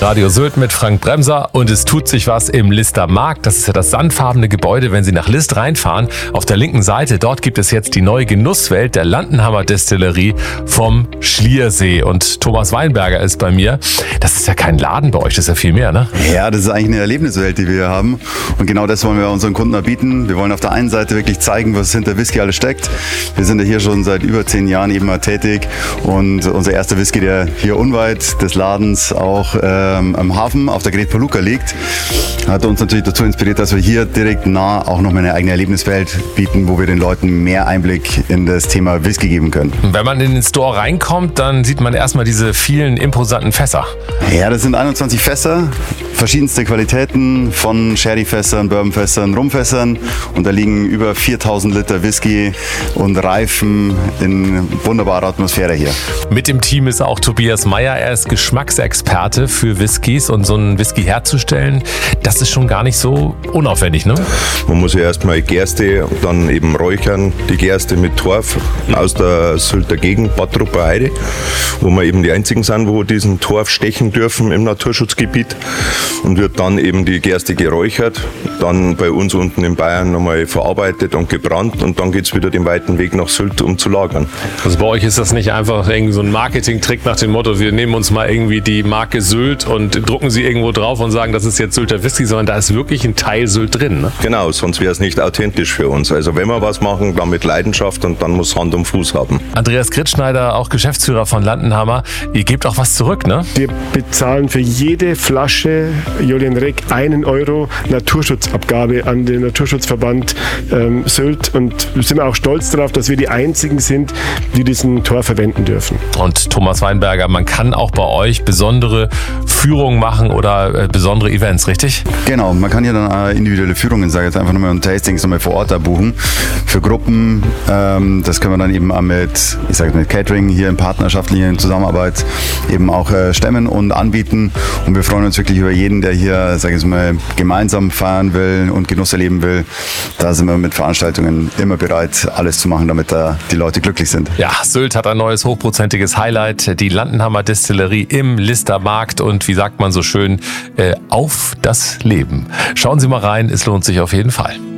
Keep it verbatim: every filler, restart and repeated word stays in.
Radio Sylt mit Frank Bremser und es tut sich was im Lister Markt. Das ist ja das sandfarbene Gebäude, wenn Sie nach List reinfahren. Auf der linken Seite, dort gibt es jetzt die neue Genusswelt der Landenhammer Destillerie vom Schliersee. Und Thomas Weinberger ist bei mir. Das ist ja kein Laden bei euch, das ist ja viel mehr, ne? Ja, das ist eigentlich eine Erlebniswelt, die wir hier haben. Und genau das wollen wir unseren Kunden erbieten. Wir wollen auf der einen Seite wirklich zeigen, was hinter Whisky alles steckt. Wir sind ja hier schon seit über zehn Jahren eben mal tätig. Und unser erster Whisky, der hier unweit des Ladens auch ähm, am Hafen auf der Great Palooka liegt, hat uns natürlich dazu inspiriert, dass wir hier direkt nah auch noch mal eine eigene Erlebniswelt bieten, wo wir den Leuten mehr Einblick in das Thema Whisky geben können. Wenn man in den Store reinkommt, dann sieht man erstmal diese vielen imposanten Fässer. Ja, das sind einundzwanzig Fässer, verschiedenste Qualitäten von Sherryfässern, Bourbonfässern, Rumfässern, und da liegen über viertausend Liter Whisky und Reifen in wunderbarer Atmosphäre hier. Mit dem Team ist auch Tobias Meyer, er ist Geschmacksexperte für Whiskys, und so einen Whisky herzustellen, das ist schon gar nicht so unaufwendig, ne? Man muss ja erstmal Gerste, dann eben räuchern, die Gerste mit Torf aus der Sylter Gegend, Bad Rupperheide, wo wir eben die einzigen sind, wo diesen Torf stechen dürfen im Naturschutzgebiet, und wird dann eben die Gerste geräuchert, dann bei uns unten in Bayern nochmal verarbeitet und gebrannt, und dann geht es wieder den weiten Weg nach Sylt, um zu lagern. Also bei euch ist das nicht einfach irgendwie so ein Marketing-Trick nach dem Motto, wir nehmen uns mal irgendwie die Marke Sylt und drucken sie irgendwo drauf und sagen, das ist jetzt Sylter Whisky, sondern da ist wirklich ein Teil Sylt drin, ne? Genau, sonst wäre es nicht authentisch für uns. Also wenn wir was machen, dann mit Leidenschaft, und dann muss Hand und Fuß haben. Andreas Gritschneider, auch Geschäftsführer von Landenhammer, ihr gebt auch was zurück, ne? Wir bezahlen für jede Flasche Julian Reck einen Euro Naturschutzabgabe an den Naturschutzverband ähm, Sylt, und sind wir auch stolz darauf, dass wir die einzigen sind, die diesen Tor verwenden dürfen. Und Thomas Weinberger, man kann auch bei euch besondere Führungen machen oder äh, besondere Events, richtig? Genau, man kann hier dann auch individuelle Führungen, sage ich jetzt einfach nochmal, und Tastings nochmal vor Ort da buchen. Für Gruppen, ähm, das können wir dann eben auch mit, ich sage mit Catering hier in partnerschaftlicher Zusammenarbeit eben auch äh, stemmen und anbieten. Und wir freuen uns wirklich über jeden, der hier, sage ich mal, gemeinsam feiern will und Genuss erleben will. Da sind wir mit Veranstaltungen immer bereit, alles zu machen, damit da die Leute glücklich sind. Ja, Sylt hat ein neues hochprozentiges Highlight, die Landenhammer Destillerie im Lister Markt, und wie sagt man so schön, äh, auf das Leben. Schauen Sie mal rein, es lohnt sich auf jeden Fall.